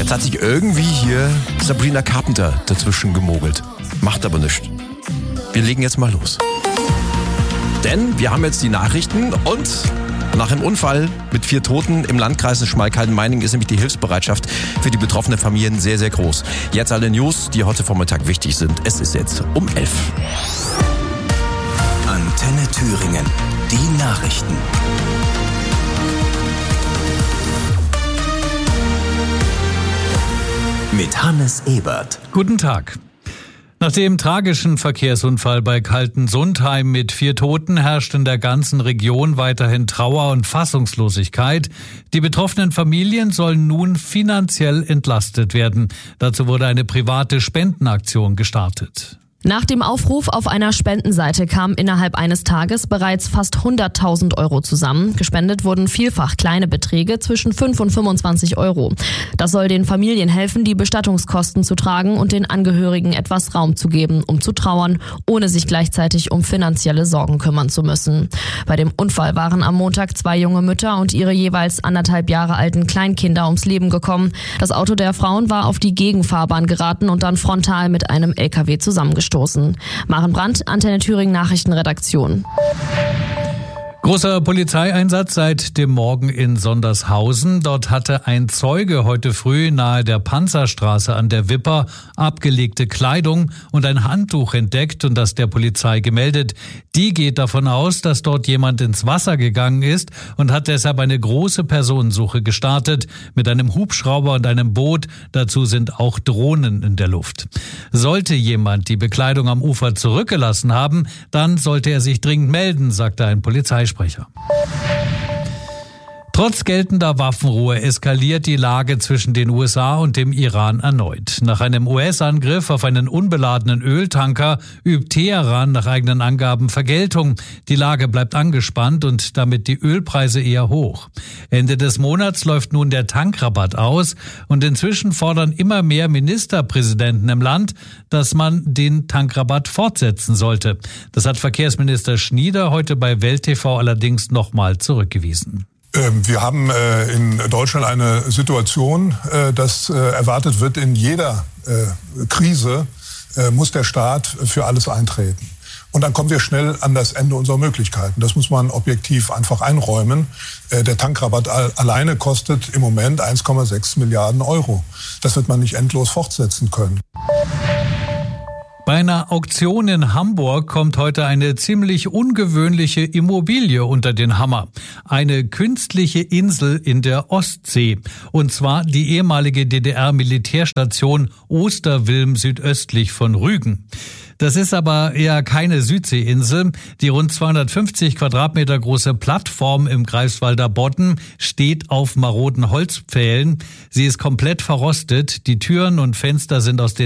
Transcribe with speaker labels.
Speaker 1: Jetzt hat sich irgendwie hier Sabrina Carpenter dazwischen gemogelt. Macht aber nichts. Wir legen jetzt mal los. Denn wir haben jetzt die Nachrichten und nach einem Unfall mit 4 Toten im Landkreis Schmalkalden-Meiningen ist nämlich die Hilfsbereitschaft für die betroffenen Familien sehr, sehr groß. Jetzt alle News, die heute Vormittag wichtig sind. Es ist jetzt um 11.
Speaker 2: Antenne Thüringen, die Nachrichten. Mit Hannes Ebert.
Speaker 3: Guten Tag. Nach dem tragischen Verkehrsunfall bei Kaltensundheim mit 4 Toten herrscht in der ganzen Region weiterhin Trauer und Fassungslosigkeit. Die betroffenen Familien sollen nun finanziell entlastet werden. Dazu wurde eine private Spendenaktion gestartet.
Speaker 4: Nach dem Aufruf auf einer Spendenseite kamen innerhalb eines Tages bereits fast 100.000 Euro zusammen. Gespendet wurden vielfach kleine Beträge zwischen 5 und 25 Euro. Das soll den Familien helfen, die Bestattungskosten zu tragen und den Angehörigen etwas Raum zu geben, um zu trauern, ohne sich gleichzeitig um finanzielle Sorgen kümmern zu müssen. Bei dem Unfall waren am Montag 2 junge Mütter und ihre jeweils 1,5 Jahre alten Kleinkinder ums Leben gekommen. Das Auto der Frauen war auf die Gegenfahrbahn geraten und dann frontal mit einem LKW zusammengestoßen. Maren Brandt, Antenne Thüringen Nachrichtenredaktion.
Speaker 3: Großer Polizeieinsatz seit dem Morgen in Sondershausen. Dort hatte ein Zeuge heute früh nahe der Panzerstraße an der Wipper abgelegte Kleidung und ein Handtuch entdeckt und das der Polizei gemeldet. Die geht davon aus, dass dort jemand ins Wasser gegangen ist und hat deshalb eine große Personensuche gestartet mit einem Hubschrauber und einem Boot. Dazu sind auch Drohnen in der Luft. Sollte jemand die Bekleidung am Ufer zurückgelassen haben, dann sollte er sich dringend melden, sagte ein Polizeisprecher. Trotz geltender Waffenruhe eskaliert die Lage zwischen den USA und dem Iran erneut. Nach einem US-Angriff auf einen unbeladenen Öltanker übt Teheran nach eigenen Angaben Vergeltung. Die Lage bleibt angespannt und damit die Ölpreise eher hoch. Ende des Monats läuft nun der Tankrabatt aus und inzwischen fordern immer mehr Ministerpräsidenten im Land, dass man den Tankrabatt fortsetzen sollte. Das hat Verkehrsminister Schnieder heute bei Welt TV allerdings nochmal zurückgewiesen.
Speaker 5: Wir haben in Deutschland eine Situation, dass erwartet wird, in jeder Krise muss der Staat für alles eintreten. Und dann kommen wir schnell an das Ende unserer Möglichkeiten. Das muss man objektiv einfach einräumen. Der Tankrabatt alleine kostet im Moment 1,6 Milliarden Euro. Das wird man nicht endlos fortsetzen können.
Speaker 3: Bei einer Auktion in Hamburg kommt heute eine ziemlich ungewöhnliche Immobilie unter den Hammer. Eine künstliche Insel in der Ostsee. Und zwar die ehemalige DDR-Militärstation Osterwilm südöstlich von Rügen. Das ist aber eher keine Südseeinsel. Die rund 250 Quadratmeter große Plattform im Greifswalder Bodden steht auf maroden Holzpfählen. Sie ist komplett verrostet. Die Türen und Fenster sind aus den